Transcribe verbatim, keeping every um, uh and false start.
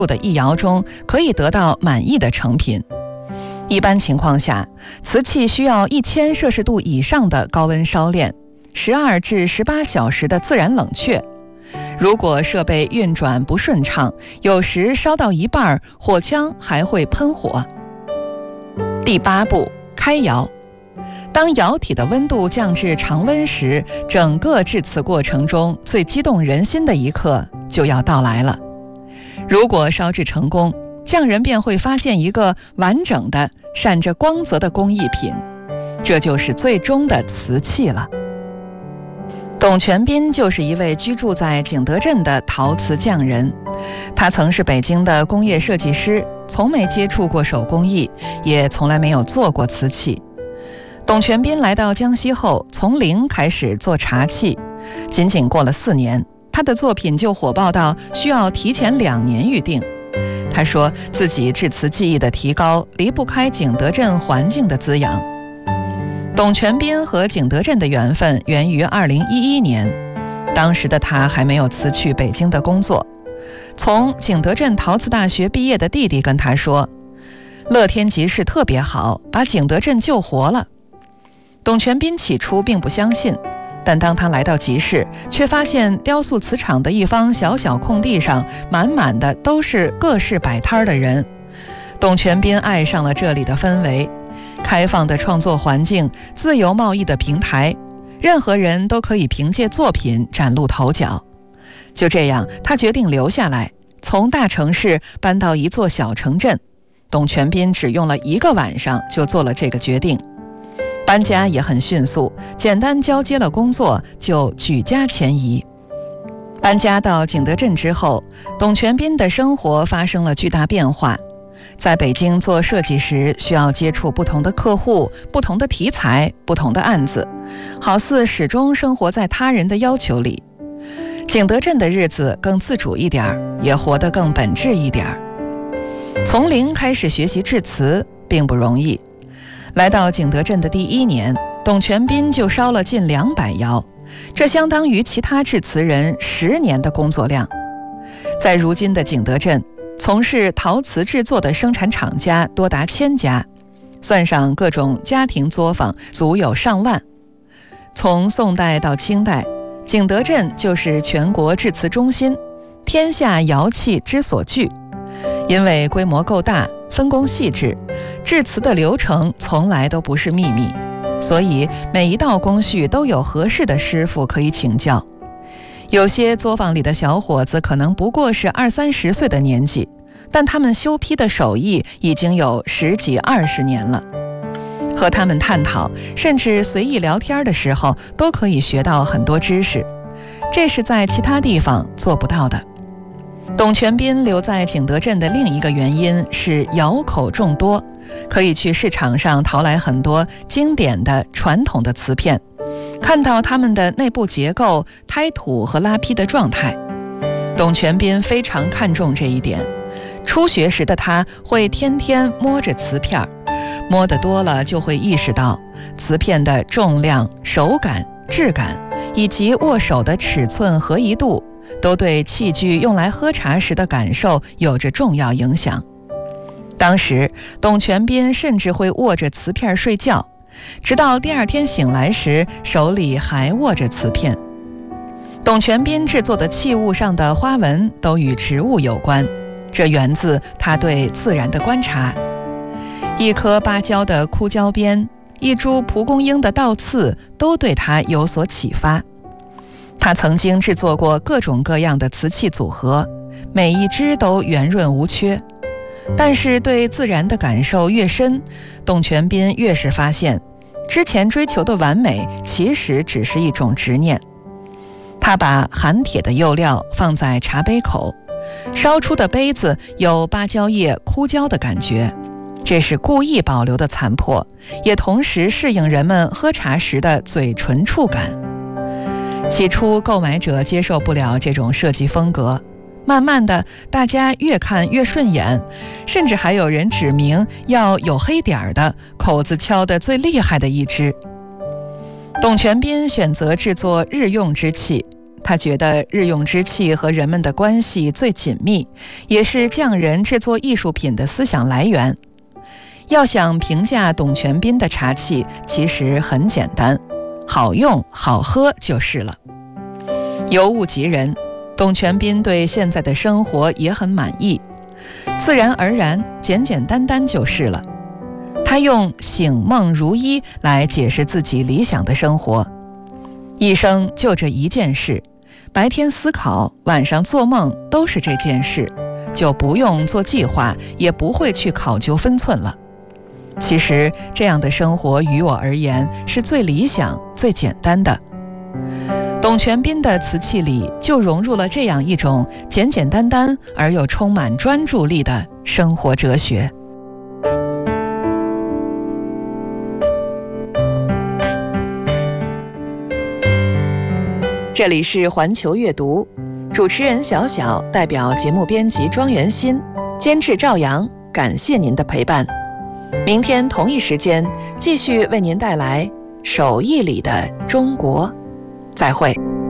的一窑中可以得到满意的成品。一般情况下，瓷器需要一千摄氏度以上的高温烧炼，十二至十八小时的自然冷却。如果设备运转不顺畅，有时烧到一半，火枪还会喷火。第八步，开窑。当窑体的温度降至常温时，整个制瓷过程中最激动人心的一刻就要到来了。如果烧制成功，匠人便会发现一个完整的、闪着光泽的工艺品，这就是最终的瓷器了。董全斌就是一位居住在景德镇的陶瓷匠人，他曾是北京的工业设计师，从没接触过手工艺，也从来没有做过瓷器。董全斌来到江西后，从零开始做茶器，仅仅过了四年，他的作品就火爆到需要提前两年预定。他说自己制瓷技艺的提高离不开景德镇环境的滋养。董全斌和景德镇的缘分源于二零一一年，当时的他还没有辞去北京的工作。从景德镇陶瓷大学毕业的弟弟跟他说，乐天集市特别好，把景德镇救活了。董全斌起初并不相信，但当他来到集市，却发现雕塑瓷厂的一方小小空地上满满的都是各式摆摊的人。董全斌爱上了这里的氛围，开放的创作环境，自由贸易的平台，任何人都可以凭借作品崭露头角。就这样，他决定留下来，从大城市搬到一座小城镇。董全斌只用了一个晚上就做了这个决定。搬家也很迅速，简单交接了工作就举家迁移。搬家到景德镇之后，董全斌的生活发生了巨大变化。在北京做设计时，需要接触不同的客户、不同的题材、不同的案子，好似始终生活在他人的要求里。景德镇的日子更自主一点，也活得更本质一点。从零开始学习制瓷并不容易。来到景德镇的第一年，董全斌就烧了近两百窑，这相当于其他制瓷人十年的工作量。在如今的景德镇，从事陶瓷制作的生产厂家多达千家，算上各种家庭作坊，足有上万。从宋代到清代，景德镇就是全国制瓷中心，天下窑器之所聚。因为规模够大，分工细致，制瓷的流程从来都不是秘密，所以每一道工序都有合适的师傅可以请教。有些作坊里的小伙子可能不过是二三十岁的年纪，但他们修坯的手艺已经有十几二十年了。和他们探讨，甚至随意聊天的时候，都可以学到很多知识，这是在其他地方做不到的。董全斌留在景德镇的另一个原因是窑口众多，可以去市场上淘来很多经典的传统的瓷片，看到它们的内部结构、胎土和拉坯的状态。董全斌非常看重这一点。初学时的他会天天摸着瓷片，摸得多了就会意识到瓷片的重量、手感、质感以及握手的尺寸合宜度都对器具用来喝茶时的感受有着重要影响。当时董全斌甚至会握着瓷片睡觉，直到第二天醒来时手里还握着瓷片。董全斌制作的器物上的花纹都与植物有关，这源自他对自然的观察。一颗芭蕉的枯椒边，一株蒲公英的倒刺，都对他有所启发。他曾经制作过各种各样的瓷器组合，每一只都圆润无缺。但是对自然的感受越深，董全斌越是发现，之前追求的完美其实只是一种执念。他把含铁的釉料放在茶杯口，烧出的杯子有芭蕉叶枯焦的感觉，这是故意保留的残破，也同时适应人们喝茶时的嘴唇触感。起初购买者接受不了这种设计风格，慢慢的大家越看越顺眼，甚至还有人指明要有黑点的，口子敲得最厉害的一只。董全斌选择制作日用之器， 他觉得日用之气和人们的关系最紧密，也是匠人制作艺术品的思想来源。要想评价董全斌的茶器，其实很简单，好用好喝就是了。尤物及人，董全斌对现在的生活也很满意，自然而然，简简单单就是了。他用醒梦如一来解释自己理想的生活，一生就这一件事，白天思考，晚上做梦，都是这件事，就不用做计划，也不会去考究分寸了。其实这样的生活于我而言是最理想、最简单的。董全斌的瓷器里就融入了这样一种简简单单而又充满专注力的生活哲学。这里是环球阅读，主持人小小代表节目编辑庄元新，监制赵阳，感谢您的陪伴。明天同一时间继续为您带来手艺里的中国，再会。